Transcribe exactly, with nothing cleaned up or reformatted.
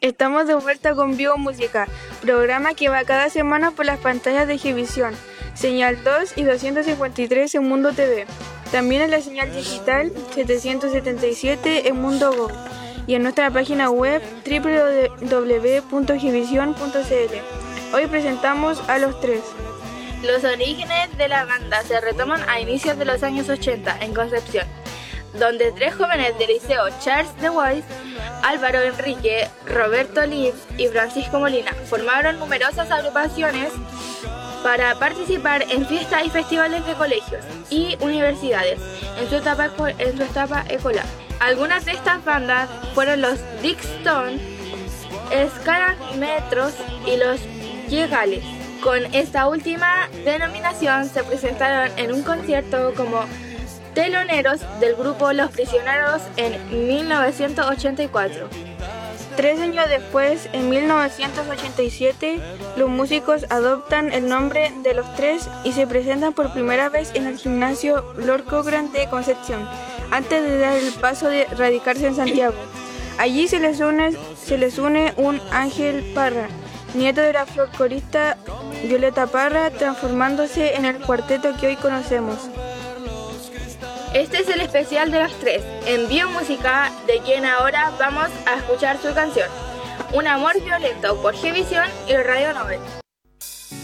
Estamos de vuelta con Vivo Música, programa que va cada semana por las pantallas de Gevisión, señal dos y doscientos cincuenta y tres en Mundo T V, también en la señal digital setecientos setenta y siete en Mundo Go y en nuestra página web doble u doble u doble u punto gevisión punto c l. Hoy presentamos a Los Tres. Los orígenes de la banda se retoman a inicios de los años ochenta en Concepción, donde tres jóvenes del liceo Charles de Wise, Álvaro Enrique, Roberto Liz y Francisco Molina, formaron numerosas agrupaciones para participar en fiestas y festivales de colegios y universidades en su etapa, en su etapa escolar. Algunas de estas bandas fueron los Dick Stone, Escarametros y los Llegales. Con esta última denominación se presentaron en un concierto como teloneros del grupo Los Prisioneros en mil novecientos ochenta y cuatro. Tres años después, en mil novecientos ochenta y siete, los músicos adoptan el nombre de Los Tres y se presentan por primera vez en el gimnasio Lord Cochrane de Concepción, antes de dar el paso de radicarse en Santiago. Allí se les une, se les une un Ángel Parra, nieto de la folclorista Violeta Parra, transformándose en el cuarteto que hoy conocemos. Este es el especial de Los Tres, en Vivo Música, de quien ahora vamos a escuchar su canción, Un amor violento, por Gevisión y Radio Nobel.